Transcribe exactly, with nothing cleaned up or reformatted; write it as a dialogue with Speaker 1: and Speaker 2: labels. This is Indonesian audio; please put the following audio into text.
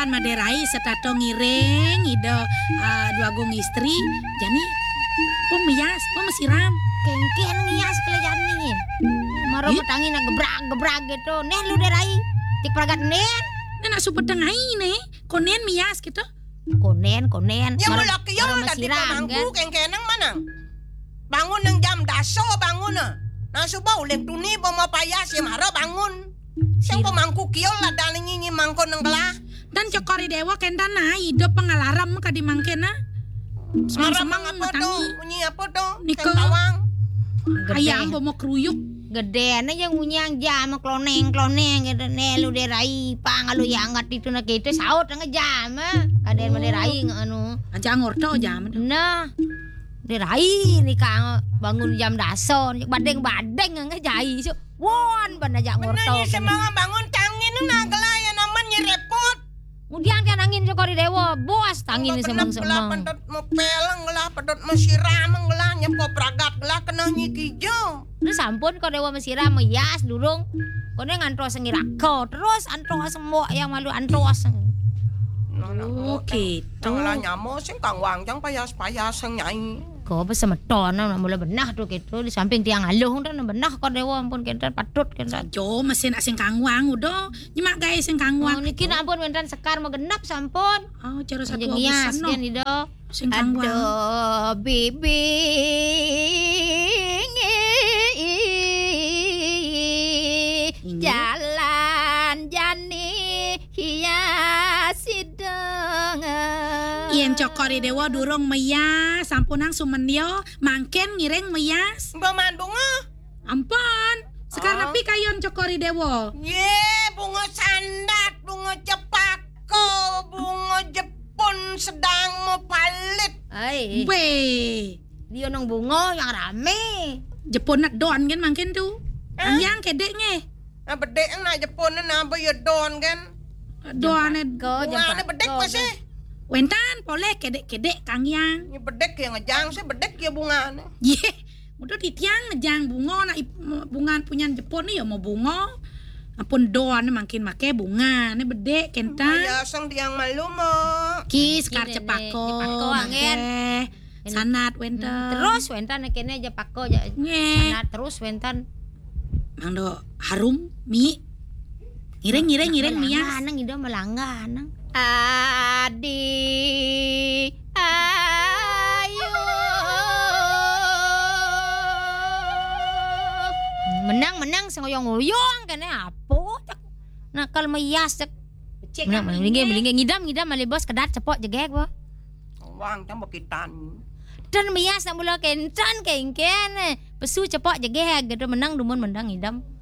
Speaker 1: kan maderai setato ngiring ida uh, dua gong istri jani pemias pemesiram
Speaker 2: Kengken ngias kelajaan nih. Maro petangin na gebrak-gebrak gitu. Neh lu derai. Tik pragat nen.
Speaker 1: Nena super tengai nih konen mias gitu.
Speaker 2: Konen, konen.
Speaker 3: Ya mulak kiyo tadi pamangku kengkenang manang. Bangun ng jam daso bangun na. Naso ba ulit tuni ba mapayas ya maro bangun. Siyang pamangku kiyo lah daling nginyi mangkon ng gelah.
Speaker 1: Dan cokori dewa kenta na ida pengalaram ka di mangkena.
Speaker 3: Semang-semang apa to? Unyi apa to?
Speaker 1: Niko.
Speaker 3: Kentawang.
Speaker 1: Ayam bomo kruyuk.
Speaker 2: Gede na yang unyang jam kloneng-kloneng gitu. Neh lu derai pangalu yangat itu na gitu. Saut nga jam. Kaden ma derai nga anu.
Speaker 1: Aja ngorto jam.
Speaker 2: Nah. Derai ni kang bangun jam dason. Badeng-badeng nga jai. So, won ban aja ngorto.
Speaker 3: Benarnya semanga bangun tangin na nagalayan naman ni repot.
Speaker 2: Kemudian kan angin cokori dewa. Bos tangin ni semang-semang.
Speaker 3: Pedot mo pelang gelah, pedot mo siramang gelah, nyepo pragat gelah kena nyikijo.
Speaker 2: Terus sampun kau dewa mesira meyas durung. Kau ngantros ngirako terus antros semua yang malu antros.
Speaker 1: Oke,
Speaker 3: Tang lah nyamo sing kang wangjang payas-payas sang nyai.
Speaker 2: Kau besemeton na mulai benah tuh gitu di samping tiang aluh dan benah kau dewa ampun kentan patut kentan.
Speaker 1: Jo mesin asing kangwang udah nyemak guys sing
Speaker 2: Oh,
Speaker 1: kangwang.
Speaker 2: niki ampun mentan sekar mau genap sampun.
Speaker 1: Oh, cara satu
Speaker 2: Jengias
Speaker 1: abusan no.
Speaker 2: kan ido.
Speaker 1: Sing kangwang.
Speaker 2: Aduh bibi. Jalan jani hias sideng.
Speaker 1: Yen cokori dewa durung meyas sampunang sumenyo mangken ngiring meyas.
Speaker 3: Baman bunga.
Speaker 1: Ampun. Sekarang
Speaker 3: Oh.
Speaker 1: napi kayon cokori dewa.
Speaker 3: Ye, bunga sandat, bunga cepako, bunga Jepun sedang mau palit.
Speaker 2: Ay,
Speaker 1: Weh.
Speaker 2: dia nong bungo yang rame.
Speaker 1: Jepun nak don kan mangken tu. Ang yang kedek nge.
Speaker 3: Nah, bedek na Jepun na ba ya don kan?
Speaker 1: Don
Speaker 2: Kau
Speaker 3: Bunga na bedek pa sih.
Speaker 1: wentan boleh kedek-kedek kang yang.
Speaker 3: Ni bedek yang ngejang sih bedek ya bunga na.
Speaker 1: Ye. Mudah ditiang ngejang bunga na bunga punya Jepun ni ya mau bunga. Ampun don makin make bunga ni bedek kenta.
Speaker 3: Mayasang diang malu mo.
Speaker 1: Kis kar
Speaker 2: Gini,
Speaker 1: cepako.
Speaker 2: cepako, angin.
Speaker 1: make. Sanat wenten.
Speaker 2: Terus wentan kene aja pako aja.
Speaker 1: Nge.
Speaker 2: Sana terus wentan.
Speaker 1: Mangdo harum mi. Ngireng ngireng ngireng mias.
Speaker 2: Nang ido melanggan. Adi ayo. Menang-menang sengoyong-ngoyong kene apa cak. Nakal meyas cak. Menang melingge melingge ngidam-ngidam mali bos kedat cepok jegek bo.
Speaker 3: Wang tang bakitan.
Speaker 2: Dan meyas nak mula kencan kengken. Pesu cepok jegek gitu menang dumun menang ngidam.